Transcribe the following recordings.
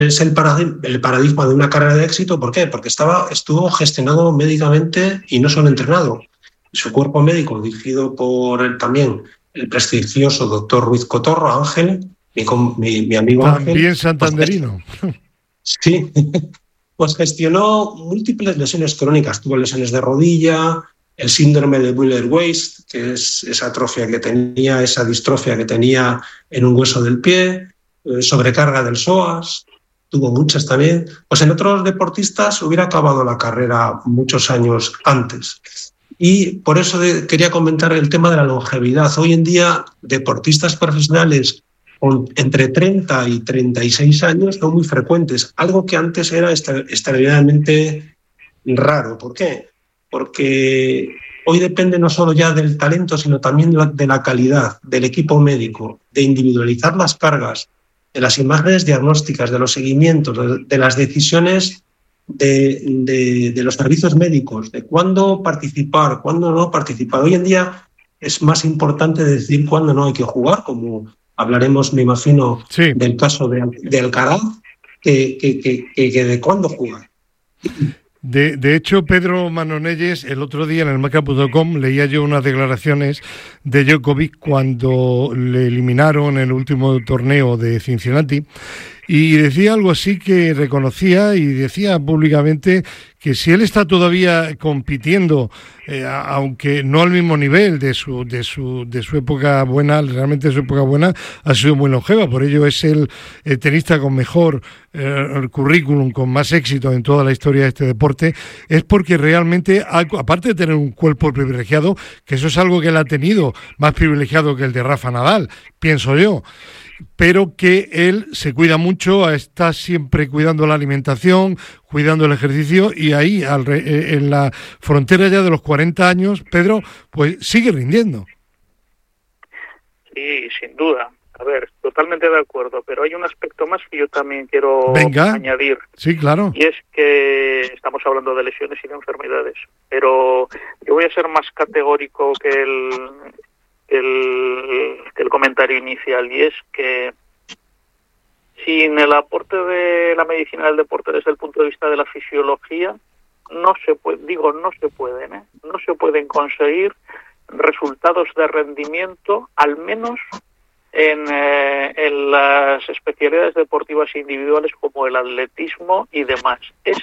es el paradigma de una carrera de éxito. ¿Por qué? Porque estuvo gestionado médicamente y no solo entrenado. Su cuerpo médico, dirigido por también el prestigioso doctor Ruiz Cotorro, Ángel, mi amigo Ángel. También santanderino. Sí, pues gestionó múltiples lesiones crónicas. Tuvo lesiones de rodilla, el síndrome de Müller-Waist, que es esa atrofia que tenía, esa distrofia que tenía en un hueso del pie, sobrecarga del psoas. Tuvo muchas también. Pues en otros deportistas hubiera acabado la carrera muchos años antes. Y por eso quería comentar el tema de la longevidad. Hoy en día, deportistas profesionales con entre 30 y 36 años son muy frecuentes, algo que antes era extraordinariamente raro. ¿Por qué? Porque hoy depende no solo ya del talento, sino también de la calidad del equipo médico, de individualizar las cargas, de las imágenes diagnósticas, de los seguimientos, de las decisiones de los servicios médicos, de cuándo participar, cuándo no participar. Hoy en día es más importante decir cuándo no hay que jugar, como hablaremos, me imagino, sí, del caso de Alcaraz, que de cuándo jugar. De hecho, Pedro Manonelles, el otro día en el Marca.com leía yo unas declaraciones de Djokovic cuando le eliminaron en el último torneo de Cincinnati, y decía algo así, que reconocía y decía públicamente que si él está todavía compitiendo, aunque no al mismo nivel de su época buena, realmente su época buena ha sido muy longeva, por ello es el tenista con mejor currículum, con más éxito en toda la historia de este deporte, es porque realmente, aparte de tener un cuerpo privilegiado, que eso es algo que él ha tenido, más privilegiado que el de Rafa Nadal, pienso yo, pero que él se cuida mucho, está siempre cuidando la alimentación, cuidando el ejercicio, y ahí, en la frontera ya de los 40 años, Pedro, pues sigue rindiendo. Sí, sin duda. A ver, totalmente de acuerdo, pero hay un aspecto más que yo también quiero añadir. Sí, claro. Y es que estamos hablando de lesiones y de enfermedades, pero yo voy a ser más categórico que el comentario inicial, y es que sin el aporte de la medicina del deporte desde el punto de vista de la fisiología, no se pueden conseguir resultados de rendimiento, al menos en las especialidades deportivas individuales como el atletismo y demás. Es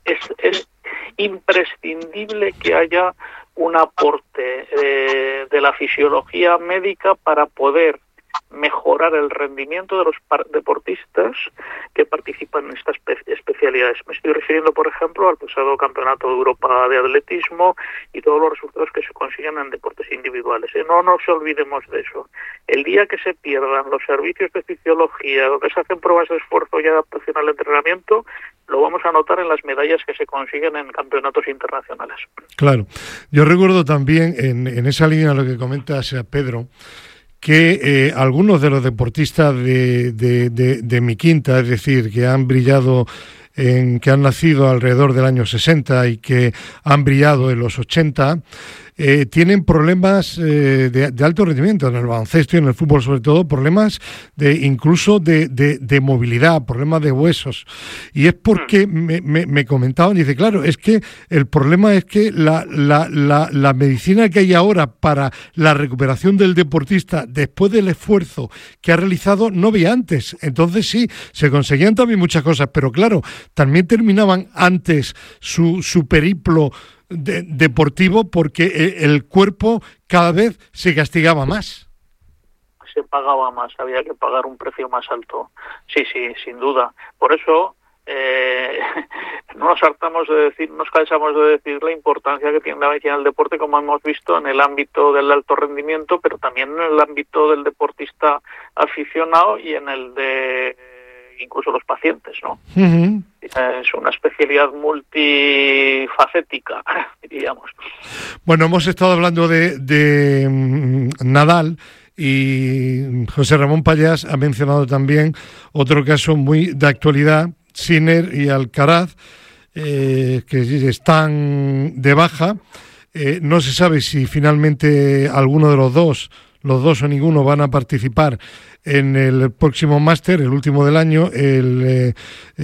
imprescindible que haya un aporte de la fisiología médica para poder mejorar el rendimiento de los deportistas que participan en estas especialidades. Me estoy refiriendo, por ejemplo, al pasado Campeonato de Europa de Atletismo y todos los resultados que se consiguen en deportes individuales. No nos olvidemos de eso. El día que se pierdan los servicios de fisiología, donde se hacen pruebas de esfuerzo y adaptación al entrenamiento, lo vamos a notar en las medallas que se consiguen en campeonatos internacionales. Claro. Yo recuerdo también, en esa línea lo que comentas, Pedro, que algunos de los deportistas de mi quinta, es decir, que han brillado, que han nacido alrededor del año 60 y que han brillado en los 80, tienen problemas de alto rendimiento en el baloncesto y en el fútbol, sobre todo problemas incluso de movilidad, problemas de huesos, y es porque me comentaban, dice, claro, es que el problema es que la medicina que hay ahora para la recuperación del deportista después del esfuerzo que ha realizado no había antes. Entonces sí, se conseguían también muchas cosas, pero claro, también terminaban antes su periplo deportivo porque el cuerpo cada vez se castigaba más. Se pagaba más, había que pagar un precio más alto. Sí, sin duda. Por eso no nos cansamos de decir la importancia que tiene la medicina del deporte, como hemos visto en el ámbito del alto rendimiento, pero también en el ámbito del deportista aficionado y en el de incluso los pacientes, ¿no? Uh-huh. Es una especialidad multifacética, diríamos. Bueno, hemos estado hablando de Nadal, y José Ramón Pallás ha mencionado también otro caso muy de actualidad, Sinner y Alcaraz, que están de baja. No se sabe si finalmente alguno de los dos los dos o ninguno van a participar en el próximo máster, el último del año, el